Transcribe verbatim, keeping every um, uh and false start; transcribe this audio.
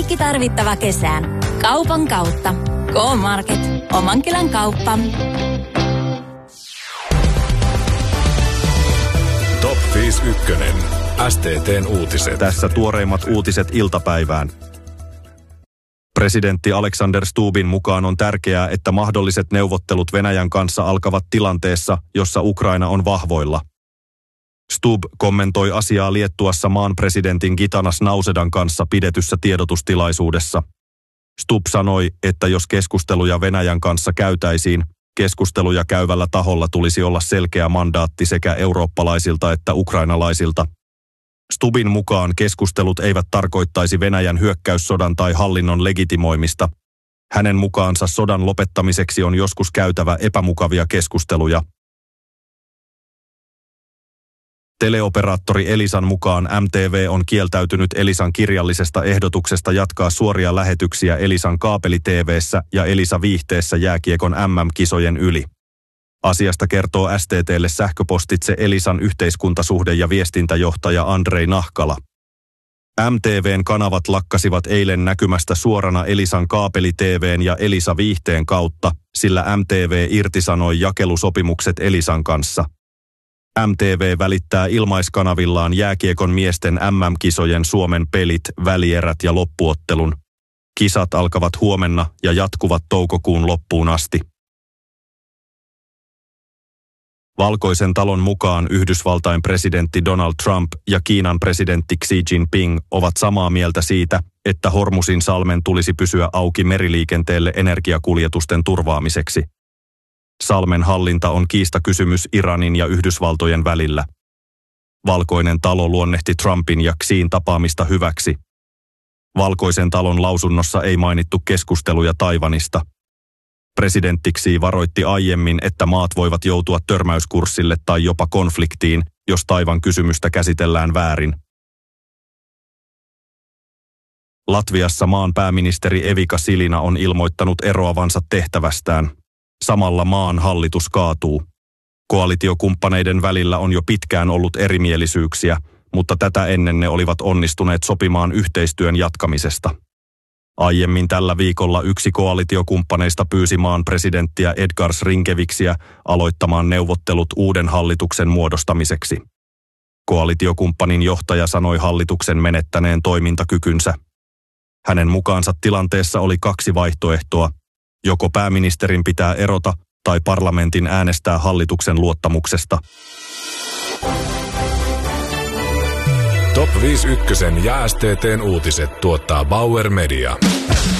Kaikki tarvittava kesään. Kaupan kautta. K-Market. Oman kylän kauppa. Top viisikymmentäyksi. S T T:n uutiset. Tässä tuoreimmat uutiset iltapäivään. Presidentti Alexander Stubbin mukaan on tärkeää, että mahdolliset neuvottelut Venäjän kanssa alkavat tilanteessa, jossa Ukraina on vahvoilla. Stubb kommentoi asiaa Liettuassa maan presidentin Gitanas Nausedan kanssa pidetyssä tiedotustilaisuudessa. Stubb sanoi, että jos keskusteluja Venäjän kanssa käytäisiin, keskusteluja käyvällä taholla tulisi olla selkeä mandaatti sekä eurooppalaisilta että ukrainalaisilta. Stubbin mukaan keskustelut eivät tarkoittaisi Venäjän hyökkäyssodan tai hallinnon legitimoimista. Hänen mukaansa sodan lopettamiseksi on joskus käytävä epämukavia keskusteluja. Teleoperaattori Elisan mukaan M T V on kieltäytynyt Elisan kirjallisesta ehdotuksesta jatkaa suoria lähetyksiä Elisan kaapeli-T V:ssä ja Elisa-viihteessä jääkiekon M M-kisojen yli. Asiasta kertoo S T T:lle sähköpostitse Elisan yhteiskuntasuhde- ja viestintäjohtaja Andrei Nahkala. M T V:n kanavat lakkasivat eilen näkymästä suorana Elisan kaapeli-T V:n ja Elisa-viihteen kautta, sillä M T V irtisanoi jakelusopimukset Elisan kanssa. M T V välittää ilmaiskanavillaan jääkiekon miesten M M-kisojen Suomen pelit, välierät ja loppuottelun. Kisat alkavat huomenna ja jatkuvat toukokuun loppuun asti. Valkoisen talon mukaan Yhdysvaltain presidentti Donald Trump ja Kiinan presidentti Xi Jinping ovat samaa mieltä siitä, että Hormusin salmen tulisi pysyä auki meriliikenteelle energiakuljetusten turvaamiseksi. Salmen hallinta on kiistakysymys Iranin ja Yhdysvaltojen välillä. Valkoinen talo luonnehti Trumpin ja Xiin tapaamista hyväksi. Valkoisen talon lausunnossa ei mainittu keskusteluja Taiwanista. Presidentti Xi varoitti aiemmin, että maat voivat joutua törmäyskurssille tai jopa konfliktiin, jos Taiwan kysymystä käsitellään väärin. Latviassa maan pääministeri Evika Silina on ilmoittanut eroavansa tehtävästään. Samalla maan hallitus kaatuu. Koalitiokumppaneiden välillä on jo pitkään ollut erimielisyyksiä, mutta tätä ennen ne olivat onnistuneet sopimaan yhteistyön jatkamisesta. Aiemmin tällä viikolla yksi koalitiokumppaneista pyysi maan presidenttiä Edgars Rinkeviksiä aloittamaan neuvottelut uuden hallituksen muodostamiseksi. Koalitiokumppanin johtaja sanoi hallituksen menettäneen toimintakykynsä. Hänen mukaansa tilanteessa oli kaksi vaihtoehtoa. Joko pääministerin pitää erota tai parlamentin äänestää hallituksen luottamuksesta. Top viisikymmentäyksi ja S T T:n uutiset tuottaa Bauer Media.